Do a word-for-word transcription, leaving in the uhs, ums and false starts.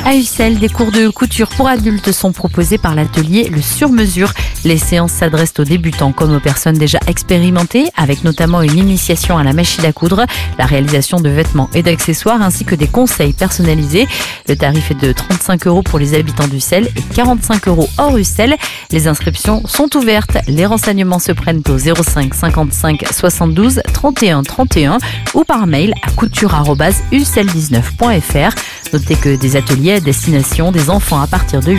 À Ussel, des cours de couture pour adultes sont proposés par l'atelier Le Sur-Mesure. Les séances s'adressent aux débutants comme aux personnes déjà expérimentées, avec notamment une initiation à la machine à coudre, la réalisation de vêtements et d'accessoires, ainsi que des conseils personnalisés. Le tarif est de trente-cinq euros pour les habitants d'Ussel et quarante-cinq euros hors Ussel. Les inscriptions sont ouvertes. Les renseignements se prennent au zéro cinq cinquante-cinq soixante-douze trente et un trente et un ou par mail à couture arobase ussel dix-neuf point f r. Notez que des ateliers à destination des enfants à partir de